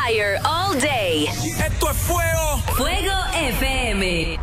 fire all day. Esto es fuego. Fuego FM.